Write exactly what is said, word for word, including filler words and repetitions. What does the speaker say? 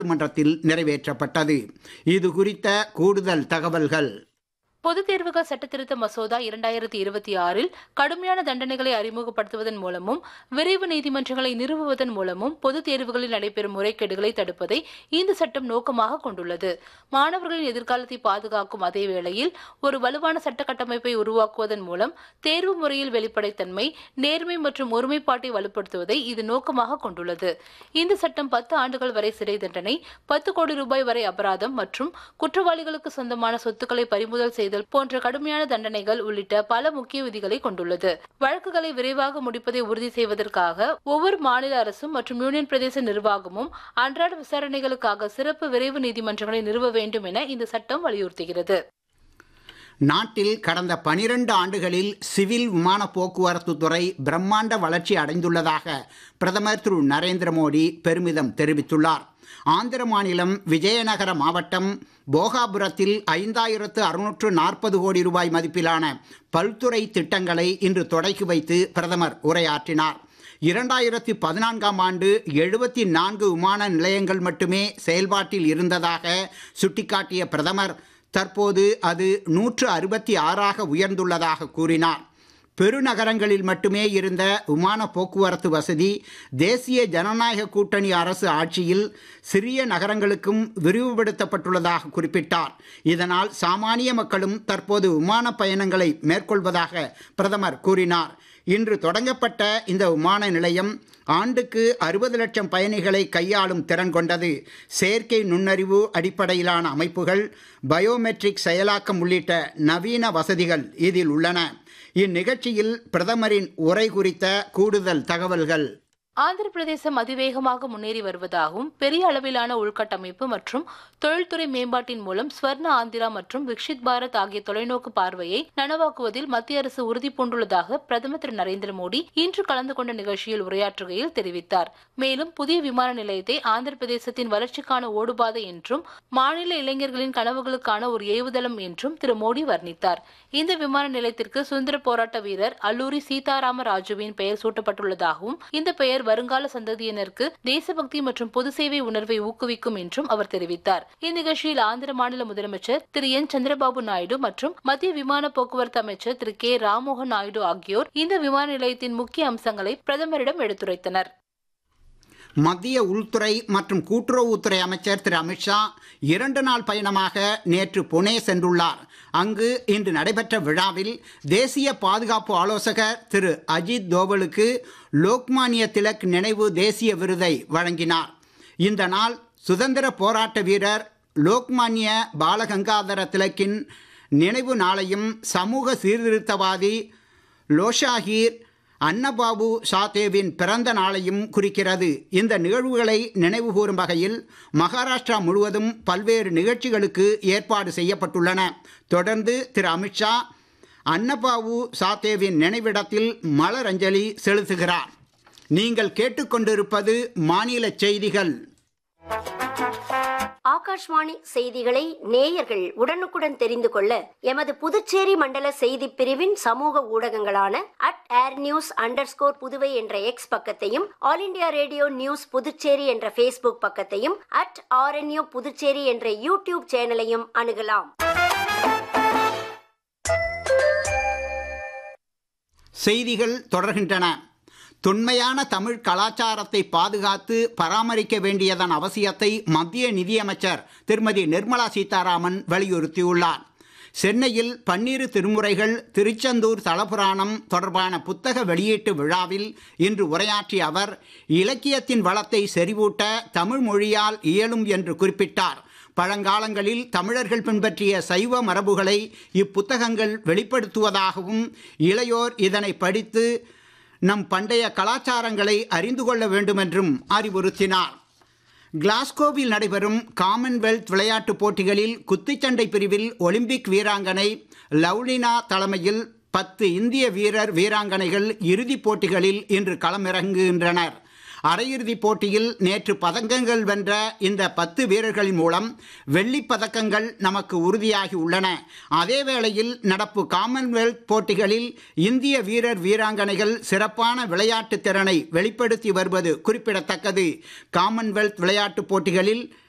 மன்றத்தில் நிறைவேற்றப்பட்டது. இது குறித்த கூடுதல் தகவல்கள். பொதுத் தேர்வுகள் சட்டத்திருத்த மசோதா இரண்டாயிரத்தி இருபத்தி ஆறில் கடுமையான தண்டனைகளை அறிமுகப்படுத்துவதன் மூலமும் விரைவு நீதிமன்றங்களை நிறுவுவதன் மூலமும் பொதுத் தேர்வுகளில் நடைபெறும் முறைகேடுகளை தடுப்பதை இந்த சட்டம் நோக்கமாக கொண்டுள்ளது. மாணவர்களின் எதிர்காலத்தை பாதுகாக்கும் அதே வேளையில் ஒரு வலுவான சட்ட கட்டமைப்பை உருவாக்குவதன் மூலம் தேர்வு முறையில் வெளிப்படைத்தன்மை, நேர்மை மற்றும் ஒருமைப்பாட்டை வலுப்படுத்துவதை இது நோக்கமாக கொண்டுள்ளது. இந்த சட்டம் பத்து ஆண்டுகள் வரை சிறை தண்டனை, பத்து கோடி ரூபாய் வரை அபராதம் மற்றும் குற்றவாளிகளுக்கு சொந்தமான சொத்துக்களை பறிமுதல் செய்து போன்ற கடுமையான தண்டனைகள் உள்ளிட்ட பல முக்கிய விதிகளை கொண்டுள்ளது. வழக்குகளை விரைவாக முடிப்பதை உறுதி செய்வதற்காக ஒவ்வொரு மாநில அரசும் மற்றும் யூனியன் பிரதேச நிர்வாகமும் அன்றாட விசாரணைகளுக்காக சிறப்பு விரைவு நீதிமன்றங்களை நிறுவ வேண்டும் என இந்த சட்டம் வலியுறுத்துகிறது. நாட்டில் கடந்த பனிரெண்டு ஆண்டுகளில் சிவில் விமான போக்குவரத்து துறை பிரம்மாண்ட வளர்ச்சி அடைந்துள்ளதாக பிரதமர் திரு நரேந்திர மோடி பெருமிதம் தெரிவித்துள்ளார். ஆந்திர மாநிலம் விஜயநகர மாவட்டம் போகாபுரத்தில் ஐந்தாயிரத்து அறுநூற்று நாற்பது கோடி ரூபாய் மதிப்பிலான பல்துறை திட்டங்களை இன்று தொடக்கி வைத்து பிரதமர் உரையாற்றினார். இரண்டாயிரத்தி பதினான்காம் ஆண்டு எழுபத்தி நான்கு விமான நிலையங்கள் மட்டுமே செயல்பாட்டில் இருந்ததாக சுட்டிக்காட்டிய பிரதமர் தற்போது அது நூற்று அறுபத்தி ஆறாக உயர்ந்துள்ளதாக கூறினார். பெருநகரங்களில் மட்டுமே இருந்த விமான போக்குவரத்து வசதி தேசிய ஜனநாயக கூட்டணி அரசு ஆட்சியில் சிறிய நகரங்களுக்கும் விரிவுபடுத்தப்பட்டுள்ளதாக குறிப்பிட்டார். இதனால் சாமானிய மக்களும் தற்போது விமான பயணங்களை மேற்கொள்வதாக பிரதமர் கூறினார். இன்று தொடங்கப்பட்ட இந்த விமான நிலையம் ஆண்டுக்கு அறுபது லட்சம் பயணிகளை கையாளும் திறன் கொண்டது. செயற்கை நுண்ணறிவு அடிப்படையிலான அமைப்புகள், பயோமெட்ரிக் செயலாக்கம் உள்ளிட்ட நவீன வசதிகள் இதில் உள்ளன. இந்நிகழ்ச்சியில் பிரதமரின் உரை குறித்த கூடுதல் தகவல்கள். ஆந்திர பிரதேசம் அதிவேகமாக முன்னேறி வருவதாகவும் பெரிய அளவிலான உள்கட்டமைப்பு மற்றும் தொழில்துறை மேம்பாட்டின் மூலம் ஸ்வர்ண ஆந்திரா மற்றும் விக்ஷித் பாரத் ஆகிய தொலைநோக்கு பார்வையை நனவாக்குவதில் மத்திய அரசு உறுதி பூண்டுள்ளதாக பிரதமர் திரு நரேந்திர மோடி இன்று கலந்து கொண்ட நிகழ்ச்சியில் உரையாற்றுகையில் தெரிவித்தார். மேலும் புதிய விமான நிலையத்தை ஆந்திர பிரதேசத்தின் வளர்ச்சிக்கான ஓடுபாதை என்றும் மாநில இளைஞர்களின் கனவுகளுக்கான ஒரு ஏவுதளம் என்றும் திரு மோடி வர்ணித்தார். இந்த விமான நிலையத்திற்கு சுதந்திர போராட்ட வீரர் அல்லூரி சீதாராம ராஜுவின் பெயர் சூட்டப்பட்டுள்ளதாகவும் இந்த பெயர் வருங்கால சந்ததியினருக்கு தேசபக்தி மற்றும் பொது சேவை உணர்வை ஊக்குவிக்கும் என்றும் அவர் தெரிவித்தார். இந்நிகழ்ச்சியில் ஆந்திர மாநில முதலமைச்சர் திரு என் சந்திரபாபு நாயுடு மற்றும் மத்திய விமான போக்குவரத்து அமைச்சர் திரு கே ராம்மோகன் நாயுடு ஆகியோர் இந்த விமான நிலையத்தின் முக்கிய அம்சங்களை பிரதமரிடம் எடுத்துரைத்தனர். மத்திய உள்துறை மற்றும் கூட்டுறவுத்துறை அமைச்சர் திரு அமித்ஷா இரண்டு நாள் பயணமாக நேற்று புனே சென்றுள்ளார். அங்கு இன்று நடைபெற்ற விழாவில் தேசிய பாதுகாப்பு ஆலோசகர் திரு அஜித் தோவலுக்கு லோக்மானிய திலக் நினைவு தேசிய விருதை வழங்கினார். இந்த நாள் சுதந்திர போராட்ட வீரர் லோக்மானிய பாலகங்காதர திலக்கின் நினைவு நாளையும் சமூக சீர்திருத்தவாதி லோஷாஹீர் அன்னபாபு சாதேவின் பிறந்த நாளையும் குறிக்கிறது. இந்த நிகழ்வுகளை நினைவுகூரும் வகையில் மகாராஷ்டிரா முழுவதும் பல்வேறு நிகழ்ச்சிகளுக்கு ஏற்பாடு செய்யப்பட்டுள்ளன. தொடர்ந்து திரு அமித்ஷா அன்னபாபு சாதேவின் நினைவிடத்தில் மலரஞ்சலி செலுத்துகிறார். நீங்கள் கேட்டுக்கொண்டிருப்பது மாநில செய்திகள். ஆகாஷ்வாணி செய்திகளை நேயர்கள் உடனுக்குடன் தெரிந்து கொள்ள எமது புதுச்சேரி மண்டல செய்தி பிரிவின் சமூக ஊடகங்களான at air news under score Puduvai என்ற எக்ஸ் பக்கத்தையும், all India radio news Puducherry என்ற பேஸ்புக் பக்கத்தையும், அட் ஆர்என்யூ புதுச்சேரி என்ற யூடியூப் சேனலையும் அணுகலாம். செய்திகள் தொடர்கின்றன. தொன்மையான தமிழ் கலாச்சாரத்தை பாதுகாத்து பராமரிக்க வேண்டியதன் அவசியத்தை மத்திய நிதியமைச்சர் திருமதி நிர்மலா சீதாராமன் வலியுறுத்தியுள்ளார். சென்னையில் பன்னிரு திருமுறைகள் திருச்செந்தூர் தலபுராணம் தொடர்பான புத்தக வெளியீட்டு விழாவில் இன்று உரையாற்றிய அவர், இலக்கியத்தின் வளத்தை செறிவூட்ட தமிழ் மொழியால் இயலும் என்று குறிப்பிட்டார். பழங்காலங்களில் தமிழர்கள் பின்பற்றிய சைவ மரபுகளை இப்புத்தகங்கள் வெளிப்படுத்துவதாகவும், இளையோர் இதனை படித்து நம் பண்டைய கலாச்சாரங்களை அறிந்து கொள்ள வேண்டும் என்றும் அறிவுறுத்தினார். கிளாஸ்கோவில் நடைபெறும் காமன்வெல்த் விளையாட்டுப் போட்டிகளில் குத்துச்சண்டை பிரிவில் ஒலிம்பிக் வீராங்கனை லவ்லினா தலைமையில் பத்து இந்திய வீரர் வீராங்கனைகள் இறுதிப் போட்டிகளில் இன்று களமிறங்குகின்றனர். அரையிறுதிப் போட்டியில் நேற்று பதக்கங்கள் வென்ற இந்த பத்து வீரர்களின் மூலம் வெள்ளிப் பதக்கங்கள் நமக்கு உறுதியாகி உள்ளன. அதேவேளையில் நடப்பு காமன்வெல்த் போட்டிகளில் இந்திய வீரர் வீராங்கனைகள் சிறப்பான விளையாட்டு திறனை வெளிப்படுத்தி வருவது குறிப்பிடத்தக்கது. காமன்வெல்த் விளையாட்டுப் போட்டிகளில்